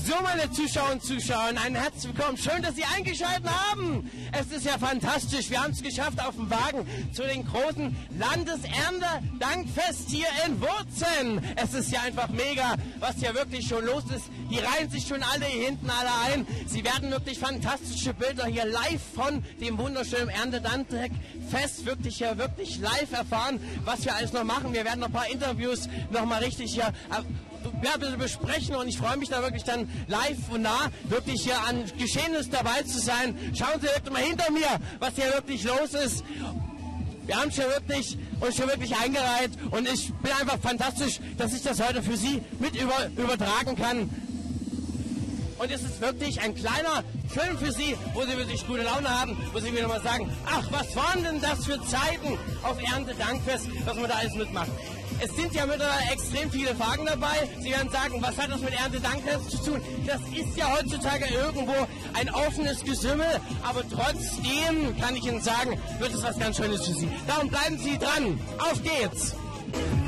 So, meine Zuschauer und Zuschauer, ein herzlich willkommen. Schön, dass Sie eingeschaltet haben. Es ist ja fantastisch. Wir haben es geschafft auf dem Wagen zu den großen Landeserntedankfest hier in Wurzen. Es ist ja einfach mega, was hier wirklich schon los ist. Die reihen sich schon alle hier hinten alle ein. Sie werden wirklich fantastische Bilder hier live von dem wunderschönen Erntedankfest wirklich live erfahren, was wir alles noch machen. Wir werden noch ein paar Interviews noch mal richtig hier besprechen und ich freue mich da wirklich dann live und nah wirklich hier an Geschehnis dabei zu sein. Schauen Sie mal hinter mir, was hier wirklich los ist. Wir haben uns schon wirklich eingereiht und ich bin einfach fantastisch, dass ich das heute für Sie mit übertragen kann. Und es ist wirklich ein kleiner Film für Sie, wo Sie wirklich gute Laune haben, wo Sie wieder mal sagen, ach, was waren denn das für Zeiten auf Erntedankfest, was man da alles mitmacht. Es sind ja mittlerweile extrem viele Fragen dabei. Sie werden sagen, was hat das mit Erntedankfest zu tun? Das ist ja heutzutage irgendwo ein offenes Gesümmel, aber trotzdem kann ich Ihnen sagen, wird es was ganz Schönes für Sie. Darum bleiben Sie dran. Auf geht's!